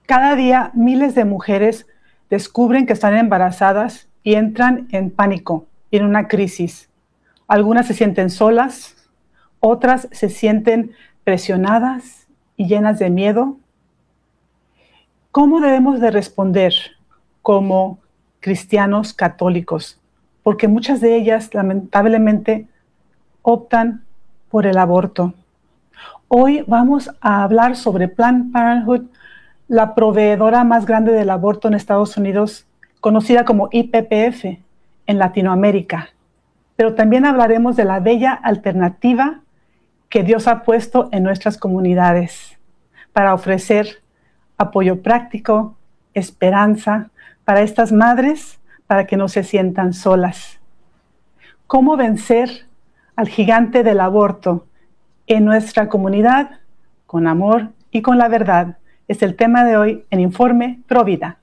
Cada día miles de mujeres descubren que están embarazadas y entran en pánico y en una crisis. Algunas se sienten solas, otras se sienten presionadas y llenas de miedo. ¿Cómo debemos de responder como cristianos católicos? Porque muchas de ellas lamentablemente optan por el aborto. Hoy vamos a hablar sobre Planned Parenthood, la proveedora más grande del aborto en Estados Unidos, conocida como IPPF en Latinoamérica. Pero también hablaremos de la bella alternativa que Dios ha puesto en nuestras comunidades para ofrecer apoyo práctico, esperanza para estas madres, para que no se sientan solas. ¿Cómo vencer al gigante del aborto en nuestra comunidad con amor y con la verdad? Es el tema de hoy en Informe Provida.